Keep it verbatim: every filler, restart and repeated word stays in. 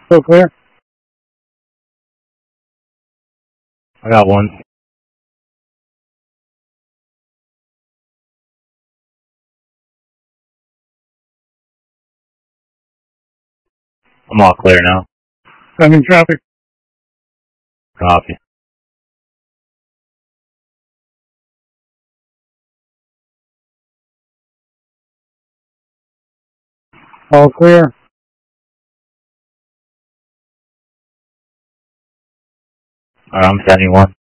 Still clear? I got one. I'm all clear now. Having traffic. Copy. All clear. Alright, I'm sending one.